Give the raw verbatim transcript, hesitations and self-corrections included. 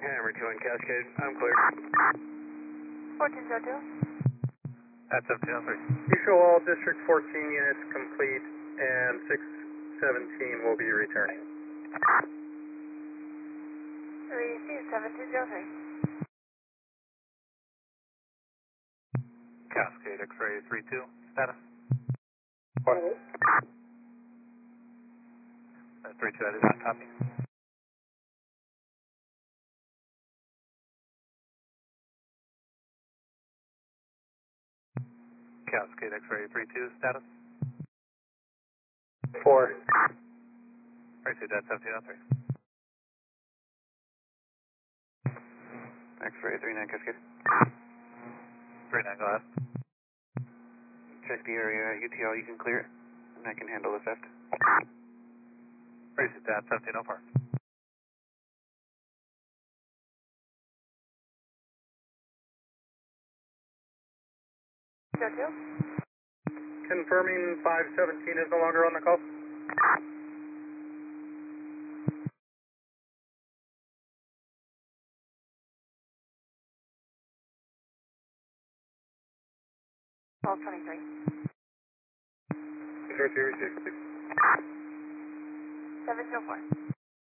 Hammer two in Cascade, I'm clear. fourteen oh two. That's seventeen oh three. You show all District fourteen units complete, and six seventeen will be returning. Receive seventeen oh three. Cascade X-ray three two, status. What? Uh, three two, I did not copy. Cascade X-ray three two, status. Four. Received at seventeen oh three. X-ray three nine Cascade. three nine, go ahead. Check the area U T L, you can clear it, and I can handle the theft. Received at seventeen oh four. oh two. Confirming five seventeen is no longer on the call. twelve twenty-three. Zero two, six six. seven oh four.